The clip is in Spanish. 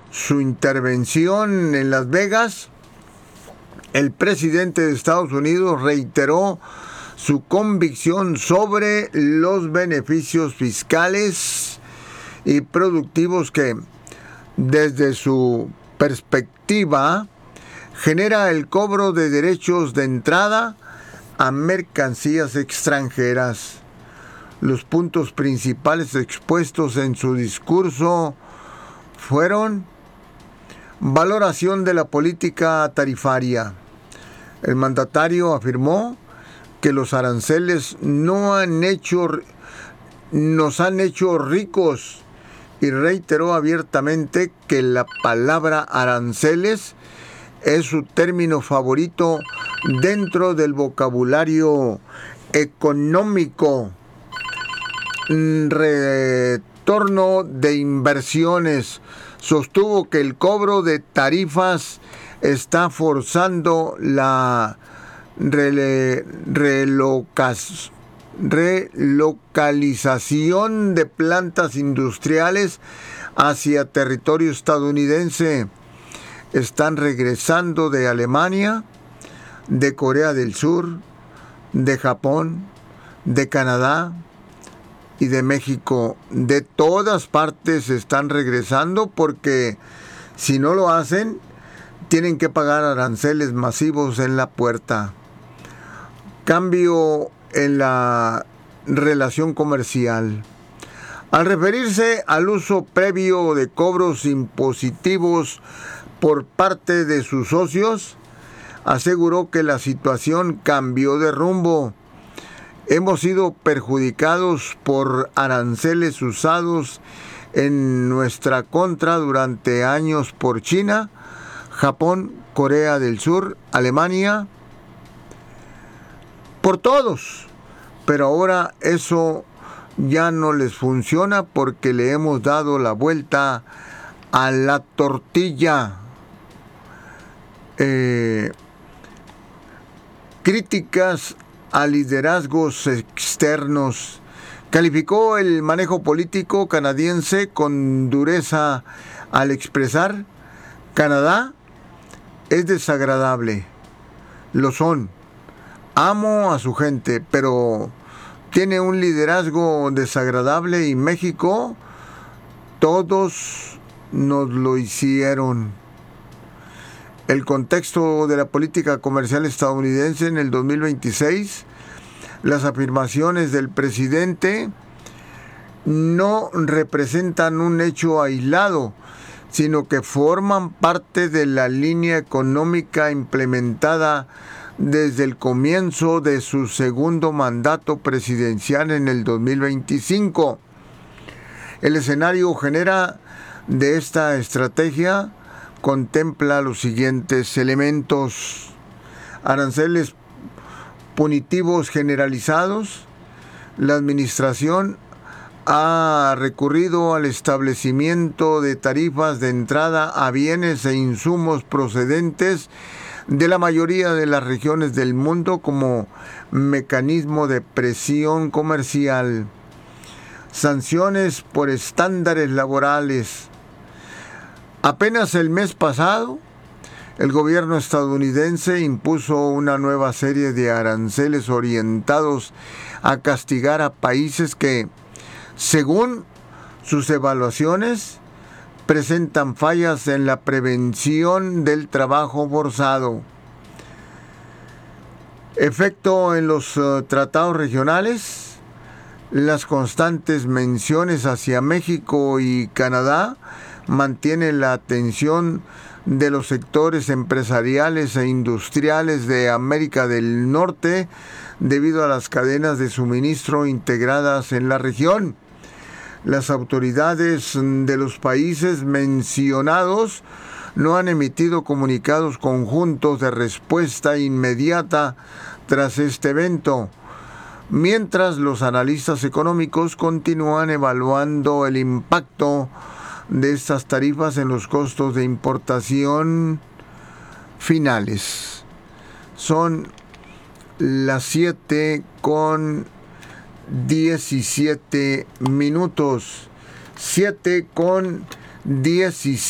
su intervención en Las Vegas, el presidente de Estados Unidos reiteró su convicción sobre los beneficios fiscales y productivos que, desde su perspectiva, genera el cobro de derechos de entrada a mercancías extranjeras. Los puntos principales expuestos en su discurso fueron: valoración de la política tarifaria. El mandatario afirmó que los aranceles nos han hecho ricos y reiteró abiertamente que la palabra aranceles es su término favorito dentro del vocabulario económico. Retorno de inversiones. Sostuvo que el cobro de tarifas está forzando la relocalización de plantas industriales hacia territorio estadounidense. Están regresando de Alemania, de Corea del Sur, de Japón, de Canadá y de México. De todas partes están regresando porque si no lo hacen, tienen que pagar aranceles masivos en la puerta. Cambio en la relación comercial. Al referirse al uso previo de cobros impositivos por parte de sus socios, aseguró que la situación cambió de rumbo. Hemos sido perjudicados por aranceles usados en nuestra contra durante años por China, Japón, Corea del Sur, Alemania, por todos. Pero ahora eso ya no les funciona porque le hemos dado la vuelta a la tortilla. Críticas a liderazgos externos. Calificó el manejo político canadiense con dureza al expresar: Canadá es desagradable. Lo son. Amo a su gente, pero tiene un liderazgo desagradable y México, todos nos lo hicieron. El contexto de la política comercial estadounidense en el 2026, las afirmaciones del presidente no representan un hecho aislado, sino que forman parte de la línea económica implementada desde el comienzo de su segundo mandato presidencial en el 2025. El escenario general de esta estrategia contempla los siguientes elementos: aranceles punitivos generalizados. La administración ha recurrido al establecimiento de tarifas de entrada a bienes e insumos procedentes de la mayoría de las regiones del mundo como mecanismo de presión comercial. Sanciones por estándares laborales. Apenas el mes pasado, el gobierno estadounidense impuso una nueva serie de aranceles orientados a castigar a países que, según sus evaluaciones, presentan fallas en la prevención del trabajo forzado. Efecto en los tratados regionales. Las constantes menciones hacia México y Canadá mantienen la atención de los sectores empresariales e industriales de América del Norte debido a las cadenas de suministro integradas en la región. Las autoridades de los países mencionados no han emitido comunicados conjuntos de respuesta inmediata tras este evento, mientras los analistas económicos continúan evaluando el impacto de estas tarifas en los costos de importación finales. Son las 7:17. 7:17.